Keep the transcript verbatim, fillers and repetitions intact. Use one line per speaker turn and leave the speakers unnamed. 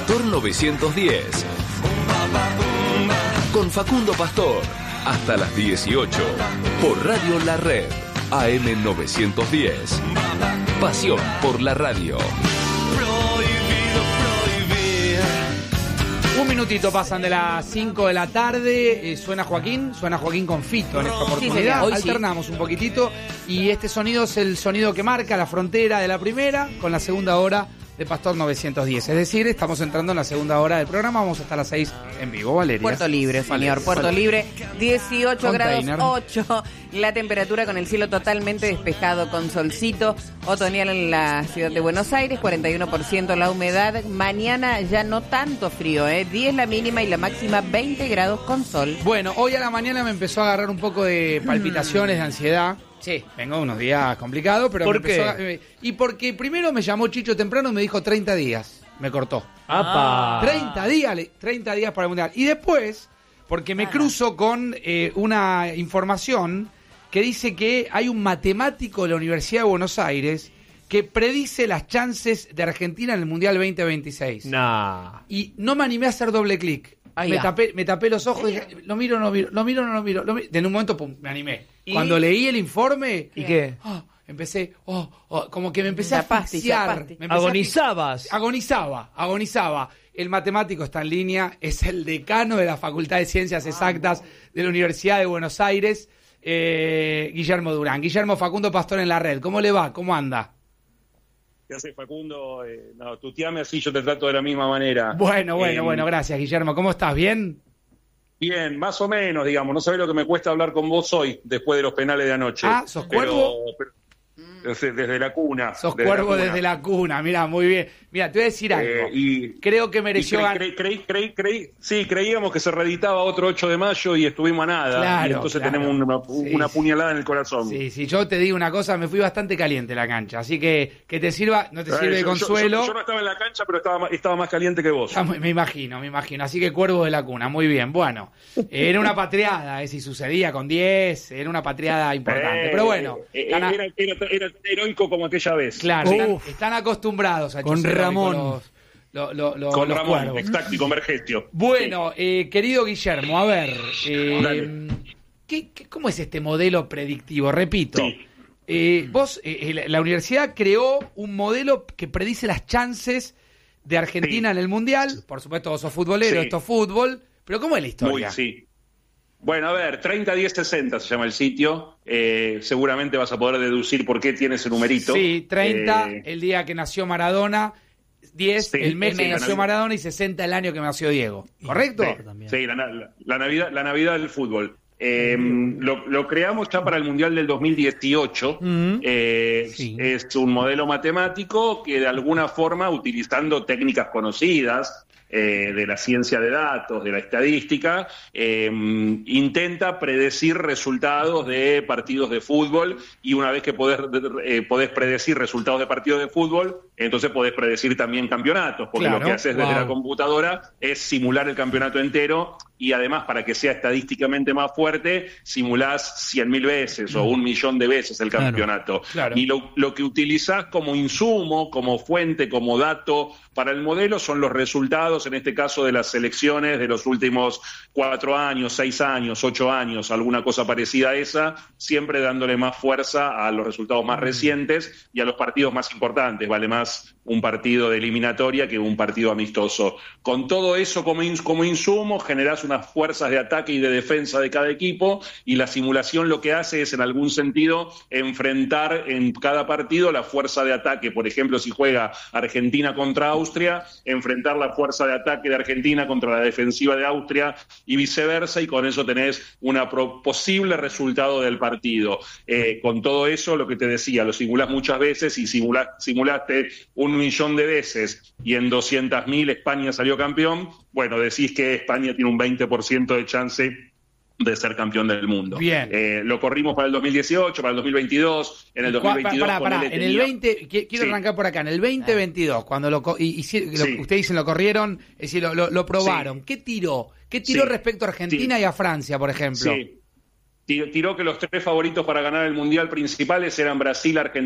Pastor novecientos diez. Con Facundo Pastor. Hasta las dieciocho. Por Radio La Red. A M novecientos diez. Pasión por la radio.
Un minutito pasan de las cinco de la tarde, eh, suena Joaquín, suena Joaquín con Fito en esta oportunidad, sí, alternamos sí. un poquitito y este sonido es el sonido que marca la frontera de la primera con la segunda hora de Pastor novecientos diez, es decir, estamos entrando en la segunda hora del programa, vamos hasta las seis en vivo, Valeria.
Puerto Libre, señor, Valeria. Puerto Valeria. Libre, dieciocho Container. Grados ocho, la temperatura con el cielo totalmente despejado, con solcito otoñal en la ciudad de Buenos Aires, cuarenta y uno por ciento la humedad, mañana ya no tanto frío, ¿eh? diez la mínima y la máxima veinte grados con sol.
Bueno, hoy a la mañana me empezó a agarrar un poco de palpitaciones, mm. de ansiedad. Sí, vengo unos días complicados, pero
¿Por
me
qué?
empezó a, eh, y porque primero me llamó Chicho temprano y me dijo treinta días, me cortó.
¡Apa!
treinta días, treinta días para el Mundial. Y después, porque me ah. cruzo con eh, una información que dice que hay un matemático de la Universidad de Buenos Aires que predice las chances de Argentina en el Mundial veinte veintiséis.
Nah.
Y no me animé a hacer doble clic. Me tapé, me tapé los ojos y dije, lo miro, no lo miro, lo miro, no lo miro. Lo miro. En un momento, pum, me animé. ¿Y? Cuando leí el informe...
¿Y qué?
Oh, empecé, oh, oh, como que me empecé a asfixiar.
Agonizabas.
A, agonizaba, agonizaba. El matemático está en línea, es el decano de la Facultad de Ciencias Exactas de la Universidad de Buenos Aires, eh, Guillermo Durán. Guillermo, Facundo Pastor en la red. ¿Cómo le va? ¿Cómo anda?
¿Qué hace, Facundo? Eh, no, tuteame así, yo te trato de la misma manera.
Bueno, bueno, eh, bueno, gracias, Guillermo. ¿Cómo estás? ¿Bien?
Bien, más o menos, digamos. No sabés lo que me cuesta hablar con vos hoy, después de los penales de anoche.
Ah, ¿sos cuervo?
Pero, desde, desde la cuna.
Sos desde cuervo la desde la cuna, mirá, muy bien. Mira, te voy a decir algo. Eh, y, Creo que mereció...
Creí, creí, creí, creí, sí, creíamos que se reeditaba otro ocho de mayo y estuvimos a nada.
Claro,
y entonces
claro.
tenemos una,
sí,
una
sí.
puñalada en el corazón.
Sí, sí, yo te digo una cosa, me fui bastante caliente la cancha, así que que te sirva, no te sirve
eh,
de
yo,
consuelo.
Yo, yo, yo no estaba en la cancha, pero estaba, estaba más caliente que vos.
Me imagino, me imagino. Así que cuervo de la cuna, muy bien. Bueno, era una patriada, eh, si sucedía con diez, era una patriada importante. Eh, pero bueno.
Eh, era, era, era heroico como aquella vez.
Claro, están, están acostumbrados a
con Ramón.
Los, Lo, lo, lo,
con
los
Ramón,
cuervos.
exacto, y Convergentio.
Bueno, eh, querido Guillermo, a ver, eh, ¿qué, qué, ¿cómo es este modelo predictivo? Repito,
sí.
eh, vos, eh, la, la universidad creó un modelo que predice las chances de Argentina sí. en el Mundial. Por supuesto, vos sos futbolero, sí. esto es fútbol, pero ¿cómo es la historia?
Muy, sí. Bueno, a ver, treinta diez sesenta se llama el sitio. Eh, seguramente vas a poder deducir por qué tiene ese numerito.
Sí, treinta, eh, el día que nació Maradona. diez, sí, el mes que nació Navidad. Maradona y sesenta el año que nació Diego. ¿Correcto?
Sí, sí la, la, la, Navidad, la Navidad del fútbol. Eh, lo, lo creamos ya para el Mundial del dos mil dieciocho. Mm-hmm. eh, sí. Es un modelo matemático que de alguna forma, utilizando técnicas conocidas, Eh, de la ciencia de datos, de la estadística, eh, intenta predecir resultados de partidos de fútbol y una vez que podés, eh, podés predecir resultados de partidos de fútbol, entonces podés predecir también campeonatos, porque claro, lo que haces desde wow. la computadora es simular el campeonato entero y además para que sea estadísticamente más fuerte, simulás cien mil veces mm. o un millón de veces el campeonato. Claro, claro. Y lo, lo que utilizás como insumo, como fuente, como dato para el modelo son los resultados, en este caso de las selecciones de los últimos cuatro años, seis años, ocho años, alguna cosa parecida a esa, siempre dándole más fuerza a los resultados más recientes y a los partidos más importantes. Vale más un partido de eliminatoria que un partido amistoso. Con todo eso como, ins- como insumo, generás unas fuerzas de ataque y de defensa de cada equipo y la simulación lo que hace es, en algún sentido, enfrentar en cada partido la fuerza de ataque. Por ejemplo, si juega Argentina contra Austria, enfrentar la fuerza de ataque de Argentina contra la defensiva de Austria y viceversa, y con eso tenés un posible resultado del partido. Eh, con todo eso, lo que te decía, lo simulás muchas veces y simula- simulaste un millón de veces y en doscientas mil España salió campeón, bueno, decís que España tiene un veinte por ciento de chance de ser campeón del mundo.
Bien.
Eh, lo corrimos para el dos mil dieciocho, para el dos mil veintidós, en el dos mil veintidós...
Pará, pará, en el veinte, quiero sí. arrancar por acá, en el veinte veintidós, cuando lo, y, y, sí. lo ustedes dicen lo corrieron, es decir, lo, lo, lo probaron, sí. ¿qué tiró? ¿Qué tiró sí. respecto a Argentina sí. y a Francia, por ejemplo?
Sí. Tiró que los tres favoritos para ganar el Mundial principales eran Brasil, Argentina